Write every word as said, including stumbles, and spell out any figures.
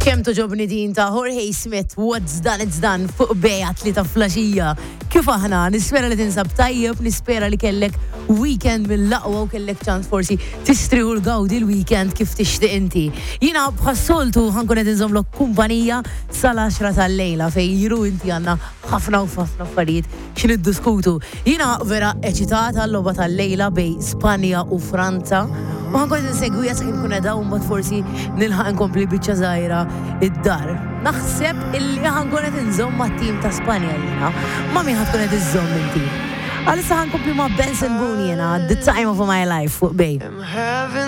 Kem toġobni din ta' Jorge Smith, What's Done It's Done, fuq bejat li ta' flaxija. Kif aħna, nispera li tinsab tajjeb, nispera li kellek weekend mill-laqwa u kellek ċans forsi tistriħu l-gawdi l-weekend kif tixtieq inti. Jina bħassoltu ħankun qed inżomlok kumpanija sal-għaxra tal-lejla fej jiru inti għandna ħafna u ħafna affarijiet x'in iddiskutu. Jina vera eċitata l-logħba tal-lejla bej Spanja u Franza. U ħankun qed insegwija sakemm kun qeda u mbagħad forsi nilħaq inkompli biċċa żgħira id-dar. Naħseb illi ħankun qed inżomm mat-tim ta' Spanja jiena. Ma min ħadd tkun qed iżżomm inti. Għalissa ħankompli ma' Benson Boone jiena, The Time of My Life fuq bej.